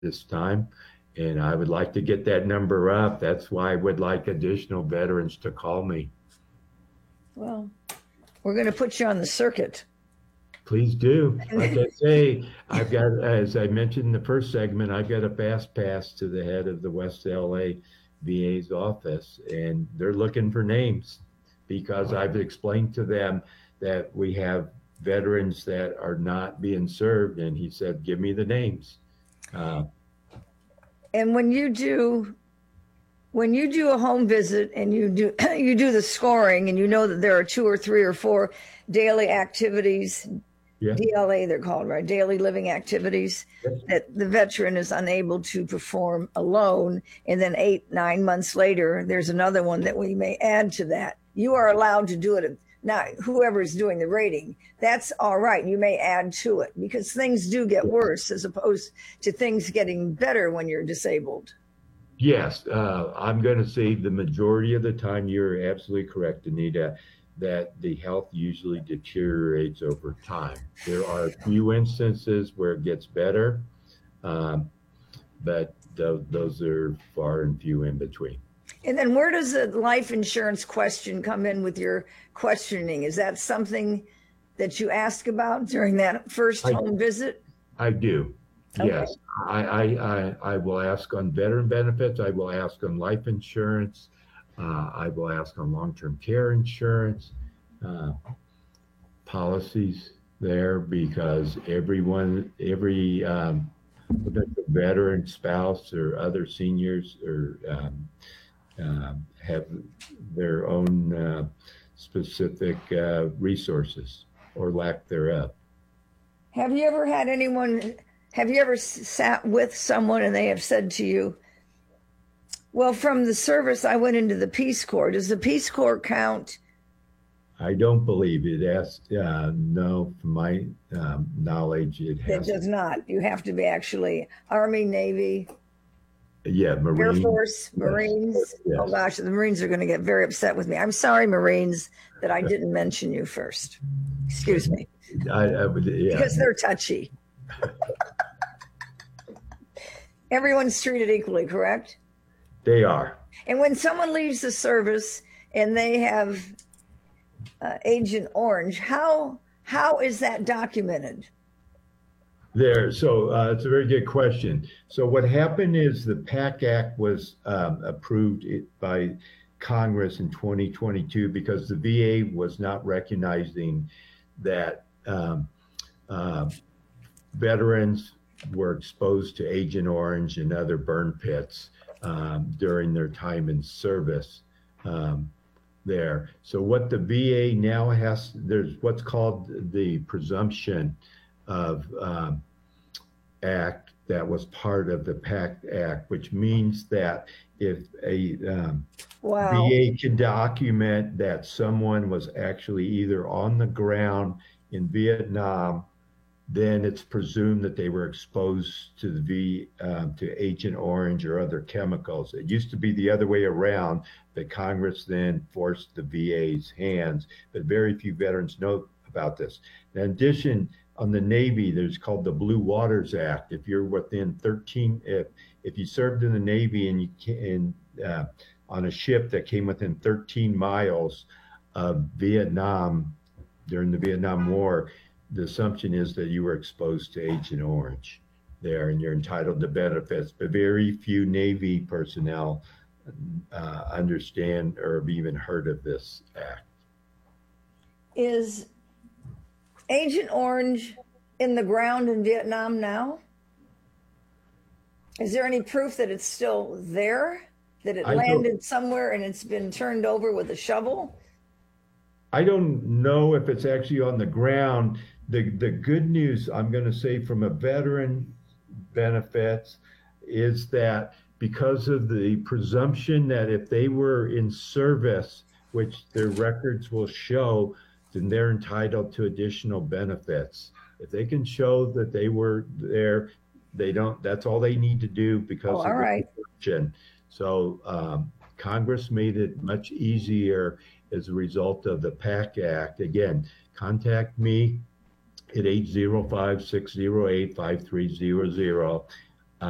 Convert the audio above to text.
this time. And I would like to get that number up. That's why I would like additional veterans to call me. Well, we're going to put you on the circuit. Please do. Like I say, I've got, as I mentioned in the first segment, I've got a fast pass to the head of the West LA VA's office, and they're looking for names because I've explained to them that we have veterans that are not being served. And he said, give me the names. And when you do a home visit and you do the scoring and you know that there are 2 or 3 or 4 daily activities, yeah. DLA they're called, right? Daily living activities, yes. That the veteran is unable to perform alone. And then 8-9 months later, there's another one that we may add to that. You are allowed to do it. Now, whoever is doing the rating, that's all right. You may add to it because things do get worse as opposed to things getting better when you're disabled. Yes, I'm going to say the majority of the time you're absolutely correct, Anita, that the health usually deteriorates over time. There are a few instances where it gets better, but those are far and few in between. And then where does the life insurance question come in with your questioning? Is that something that you ask about during that first home visit? I do. Okay. Yes, I will ask on veteran benefits. I will ask on life insurance. I will ask on long-term care insurance policies there because every veteran, spouse, or other seniors or have their own specific resources or lack thereof. Have you ever sat with someone and they have said to you, well, from the service, I went into the Peace Corps. Does the Peace Corps count? I don't believe it. No, from my knowledge, it has. It does not. You have to be actually Army, Navy. Yeah, Marines. Air Force, Marines. Yes. Oh gosh, the Marines are going to get very upset with me. I'm sorry, Marines, that I didn't mention you first. Excuse me. I would, yeah. Because they're touchy. Everyone's treated equally, correct? They are. And when someone leaves the service and they have Agent Orange, how is that documented? So it's a very good question. So what happened is the PACT Act was approved by Congress in 2022 because the VA was not recognizing that veterans were exposed to Agent Orange and other burn pits during their time in service there. So what the VA now has, there's what's called the presumption of act that was part of the PACT Act, which means that if a VA can document that someone was actually either on the ground in Vietnam, then it's presumed that they were exposed to to Agent Orange or other chemicals. It used to be the other way around, but Congress then forced the VA's hands, but very few veterans know about this. In addition, on the Navy, there's called the Blue Waters Act. If you're within 13, if you served in the Navy and you can, on a ship that came within 13 miles of Vietnam during the Vietnam War, the assumption is that you were exposed to Agent Orange there and you're entitled to benefits, but very few Navy personnel understand or have even heard of this act. Is Agent Orange in the ground in Vietnam now? Is there any proof that it's still there? That it landed somewhere and it's been turned over with a shovel? I don't know if it's actually on the ground. The good news, I'm going to say from a veteran benefits, is that because of the presumption that if they were in service, which their records will show, then they're entitled to additional benefits. If they can show that they were there, that's all they need to do because of the presumption. So Congress made it much easier as a result of the PACT Act. Again, contact me at 805-608-5300.